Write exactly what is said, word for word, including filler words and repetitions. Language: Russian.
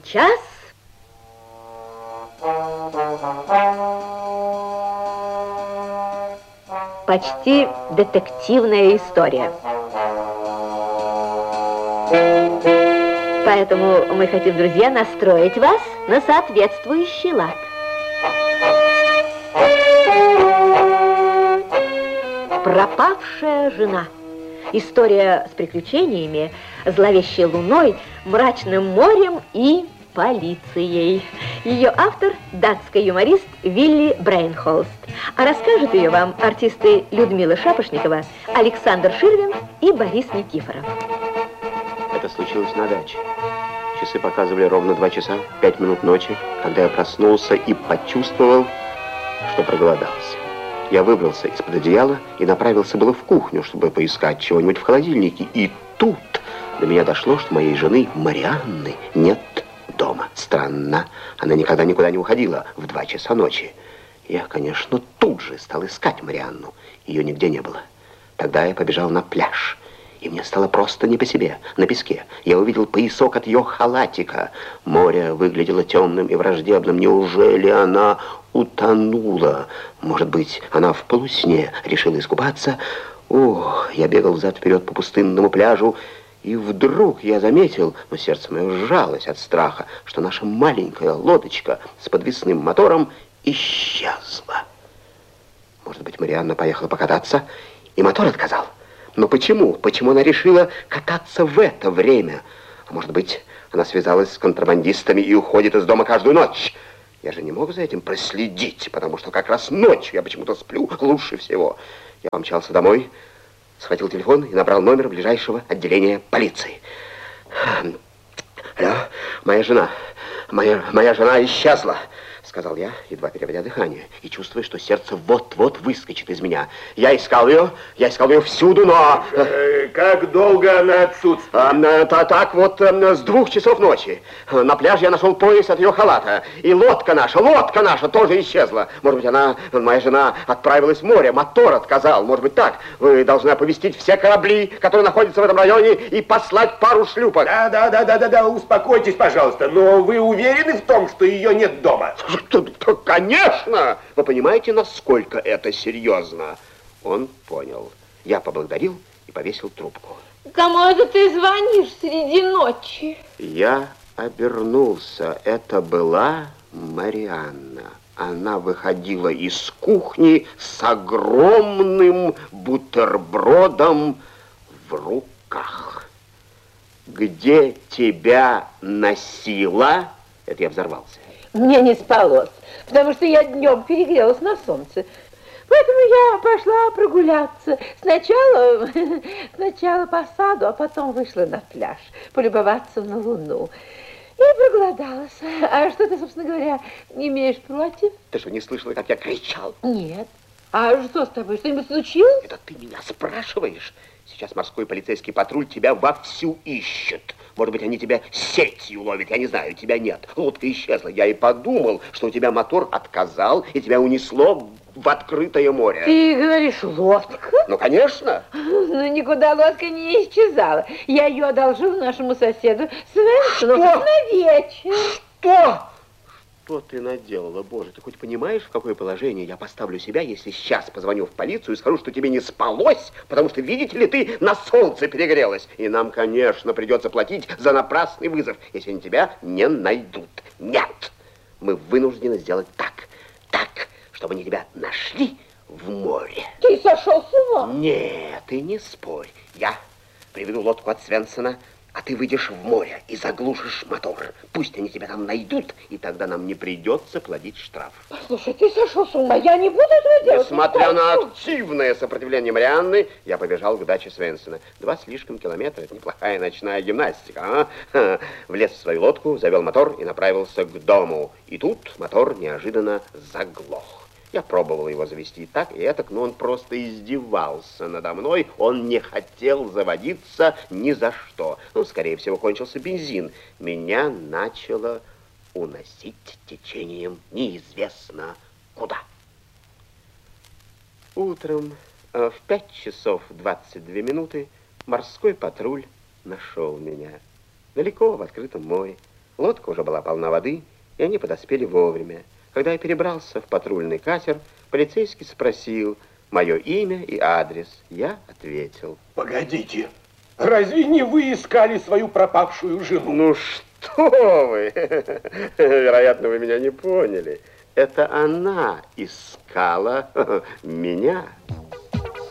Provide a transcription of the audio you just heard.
сейчас почти детективная история. Поэтому мы хотим, друзья, настроить вас на соответствующий лад. Пропавшая жена. История с приключениями, зловещей луной, мрачным морем и полицией. Ее автор – датский юморист Вилли Брейнхолст. А расскажут ее вам артисты Людмила Шапошникова, Александр Ширвин и Борис Никифоров. Это случилось на даче. Часы показывали ровно два часа, пять минут ночи, когда я проснулся и почувствовал, что проголодался. Я выбрался из-под одеяла и направился было в кухню, чтобы поискать чего-нибудь в холодильнике. И тут до меня дошло, что моей жены Марианны нет дома. Странно, она никогда никуда не уходила в два часа ночи. Я, конечно, тут же стал искать Марианну. Ее нигде не было. Тогда я побежал на пляж. И мне стало просто не по себе. На песке я увидел поясок от ее халатика. Море выглядело темным и враждебным. Неужели она утонула? Может быть, она в полусне решила искупаться? Ох, я бегал взад-вперед по пустынному пляжу, и вдруг я заметил, но сердце мое сжалось от страха, что наша маленькая лодочка с подвесным мотором исчезла. Может быть, Марианна поехала покататься, и мотор отказал? Но почему? Почему она решила кататься в это время? А может быть, она связалась с контрабандистами и уходит из дома каждую ночь? Я же не мог за этим проследить, потому что как раз ночью я почему-то сплю лучше всего. Я помчался домой, схватил телефон и набрал номер ближайшего отделения полиции. Алло, моя жена, моя, моя жена исчезла, сказал я, едва переводя дыхание, и чувствуя, что сердце вот-вот выскочит из меня. Я искал ее, я искал ее всюду, но... Э, как долго она отсутствует? А, та, так вот, с двух часов ночи. На пляже я нашел пояс от ее халата. И лодка наша, лодка наша тоже исчезла. Может быть, она, моя жена, отправилась в море, мотор отказал. Может быть, так. Вы должны оповестить все корабли, которые находятся в этом районе, и послать пару шлюпок. Да, да, да, да, да, да, успокойтесь, пожалуйста. Но вы уверены в том, что ее нет дома? Конечно! Вы понимаете, насколько это серьезно? Он понял. Я поблагодарил и повесил трубку. Кому это ты звонишь среди ночи? Я обернулся. Это была Марианна. Она выходила из кухни с огромным бутербродом в руках. Где тебя носило? Это я взорвался. Мне не спалось, потому что я днем перегрелась на солнце. Поэтому я пошла прогуляться. Сначала, сначала по саду, а потом вышла на пляж полюбоваться на луну. И проголодалась. А что ты, собственно говоря, не имеешь против? Ты что, не слышала, как я кричал? Нет. А что с тобой? Что-нибудь случилось? Это ты меня спрашиваешь? Сейчас морской полицейский патруль тебя вовсю ищет. Может быть, они тебя сетью ловят, я не знаю, тебя нет. Лодка исчезла. Я и подумал, что у тебя мотор отказал, и тебя унесло в открытое море. Ты говоришь, лодка? Ну, конечно. Ну, никуда лодка не исчезала. Я ее одолжил нашему соседу Свенсону на вечер. Что? Что ты наделала, Боже? Ты хоть понимаешь, в какое положение я поставлю себя, если сейчас позвоню в полицию и скажу, что тебе не спалось, потому что, видите ли, ты на солнце перегрелась. И нам, конечно, придется платить за напрасный вызов, если они тебя не найдут. Нет, мы вынуждены сделать так, так, чтобы они тебя нашли в море. Ты сошел с ума? Нет, ты не спорь. Я приведу лодку от Свенсона, а ты выйдешь в море и заглушишь мотор. Пусть они тебя там найдут, и тогда нам не придется платить штраф. Послушай, ты сошел с ума, я не буду этого делать. Несмотря на активное сопротивление Марианны, я побежал к даче Свенсона. Два слишком километра, это неплохая ночная гимнастика, а? Влез в свою лодку, завел мотор и направился к дому. И тут мотор неожиданно заглох. Я пробовал его завести так и этак, но он просто издевался надо мной. Он не хотел заводиться ни за что. Ну, скорее всего, кончился бензин. Меня начало уносить течением неизвестно куда. Утром в пять часов двадцать две минуты морской патруль нашел меня. Далеко в открытом море, Лодка уже была полна воды, и они подоспели вовремя. Когда я перебрался в патрульный катер, полицейский спросил мое имя и адрес. Я ответил. Погодите, разве не вы искали свою пропавшую жену? Ну что вы? Вероятно, вы меня не поняли. Это она искала меня.